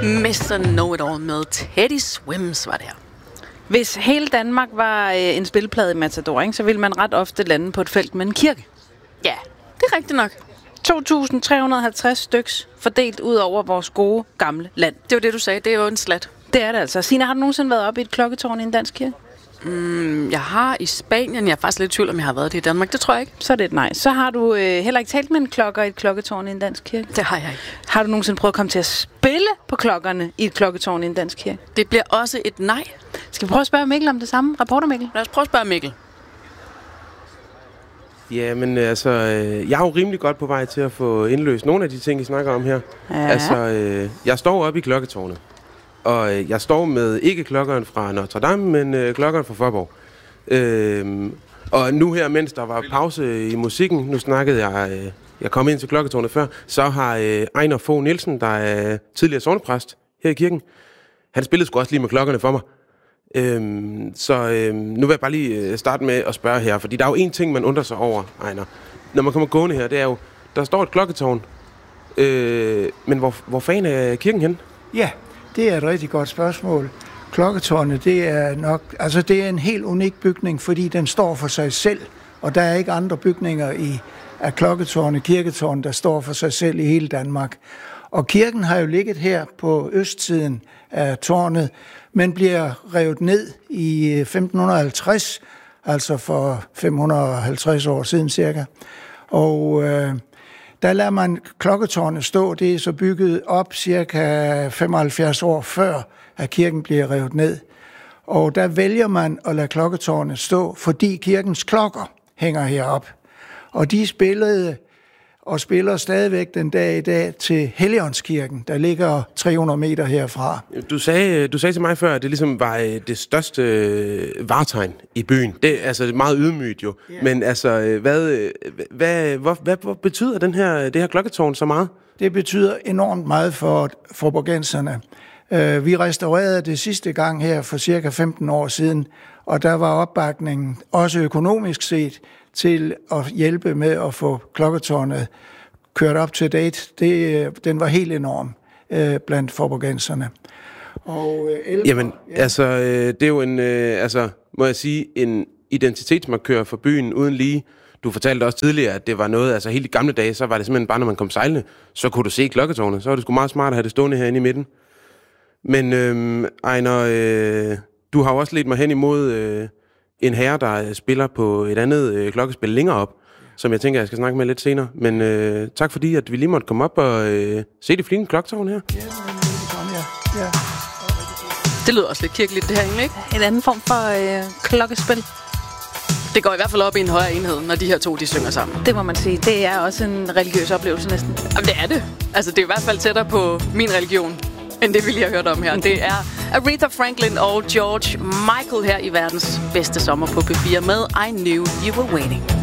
Mr. Know-It-All med Teddy Swims var det her. Hvis hele Danmark var en spilplade i Matador, ikke, så ville man ret ofte lande på et felt med en kirke. Ja, det er rigtigt nok. 2.350 styks fordelt ud over vores gode, gamle land. Det var det, du sagde. Det er jo en slat. Det er det altså. Signe, har du nogensinde været oppe i et klokketårn i en dansk kirke? Jeg har i Spanien. Jeg er faktisk lidt i tvivl, om jeg har været det i Danmark. Det tror jeg ikke. Så er det et nej. Så har du heller ikke talt med en klokker i et klokketårn i en dansk kirke? Det har jeg ikke. Har du nogensinde prøvet at komme til at spille på klokkerne i et klokketårn i en dansk kirke? Det bliver også et nej. Skal vi prøve at spørge Mikkel om det samme? Reporter Mikkel? Lad os prøve at spørge Mikkel. Ja, men altså, jeg er jo rimelig godt på vej til at få indløst nogle af de ting, I snakker om her. Ja. Altså, jeg står oppe i klokketårnet, og jeg står med ikke klokkeren fra Notre Dame, men klokkeren fra Faaborg. Og nu her, mens der var pause i musikken, nu snakkede jeg kom ind til klokketårnet før, så har Ejner Fogh Nielsen, der er tidligere sognepræst her i kirken, han spillede sgu også lige med klokkerne for mig. Nu vil jeg bare lige starte med at spørge her, fordi der er jo en ting, man undrer sig over, Ejner. Når man kommer gående her, det er jo, der står et klokketårn, men hvor fanden er kirken henne? Ja, det er et rigtig godt spørgsmål. Klokketårnet, det er en helt unik bygning, fordi den står for sig selv, og der er ikke andre bygninger af klokketårnet, kirketårnet, der står for sig selv i hele Danmark. Og kirken har jo ligget her på østsiden af tårnet, men bliver revet ned i 1550, altså for 550 år siden cirka. Og der lader man klokketårnet stå. Det er så bygget op cirka 75 år før, at kirken bliver revet ned. Og der vælger man at lade klokketårnet stå, fordi kirkens klokker hænger herop. Og de spillede og spiller stadigvæk den dag i dag til Helligåndskirken, der ligger 300 meter herfra. Du sagde til mig før, at det ligesom var det største vartegn i byen. Det er meget ydmygt jo. Yeah. Men altså, hvad betyder det her klokketårn så meget? Det betyder enormt meget for borgenserne. Vi restaurerede det sidste gang her for cirka 15 år siden, og der var opbakningen, også økonomisk set, til at hjælpe med at få klokketårnet kørt op til date. Den var helt enorm blandt forborgenserne. Og jamen, ja. Altså, det er jo må jeg sige, en identitetsmarkør for byen uden lige. Du fortalte også tidligere, at det var noget, altså helt i gamle dage, så var det simpelthen bare, når man kom sejlende, så kunne du se klokketårnet. Så var det sgu meget smart at have det stående herinde i midten. Men Ejner, du har jo også ledt mig hen imod en herre, der spiller på et andet klokkespil længere op, som jeg tænker, jeg skal snakke med lidt senere. Men tak fordi, at vi lige måtte komme op og se det flinke klokketårn her. Ja. Det lyder også lidt kirkeligt, det her egentlig, ikke? En anden form for klokkespil. Det går i hvert fald op i en højere enhed, når de her to, de synger sammen. Det må man sige. Det er også en religiøs oplevelse næsten. Jamen, det er det. Altså, det er i hvert fald tættere på min religion, end det vi lige har hørt om her. Det er Aretha Franklin og George Michael her i verdens bedste sommer på P4 med I Knew You Were Waiting.